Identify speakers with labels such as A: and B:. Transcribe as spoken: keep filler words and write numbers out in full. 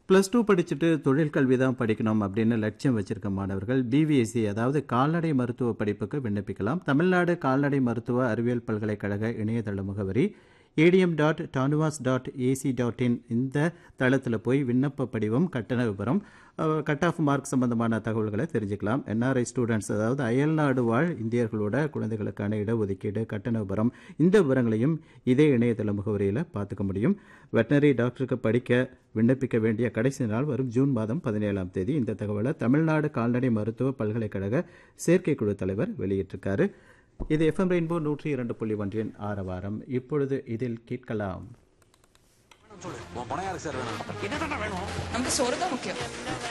A: Plus two படிச்சுட்டு தொழில் கல்வி தான் படிக்கணும் அப்படின்னு லட்சியம் வச்சிருக்க மாணவர்கள் பிவிஎஸ்சி அதாவது கால்நடை மருத்துவ படிப்புக்கு விண்ணப்பிக்கலாம். தமிழ்நாடு கால்நடை மருத்துவ அறிவியல் பல்கலைக்கழக இணையதள முகவரி ATM dot TANUVAS dot AC dot in இந்த தளத்தில் போய் விண்ணப்ப படிவம், கட்டண விவரம், கட் ஆஃப் மார்க் சம்பந்தமான தகவல்களை தெரிஞ்சுக்கலாம். என்ஆர்ஐ ஸ்டூடெண்ட்ஸ் அதாவது அயல்நாடு வாழ் இந்தியர்களோட குழந்தைகளுக்கான இடஒதுக்கீடு, கட்டண விவரம், இந்த விவரங்களையும் இதே இணையதள முகவரியில் பார்த்துக்க முடியும். வெட்டினரி டாக்டருக்கு படிக்க விண்ணப்பிக்க வேண்டிய கடைசி நாள் வரும் ஜூன் மாதம் பதினேழாம் தேதி. இந்த தகவலை தமிழ்நாடு கால்நடை மருத்துவ பல்கலைக்கழக சேர்க்கைக்குழு தலைவர் வெளியிட்டிருக்காரு. இது எஃப்எம் ரெயின்போ நூற்றி இரண்டு புள்ளி ஒன்றின் ஆரவாரம். இப்பொழுது இதில் கேட்கலாம்.
B: நமக்கு சோறு தான் முக்கியம்.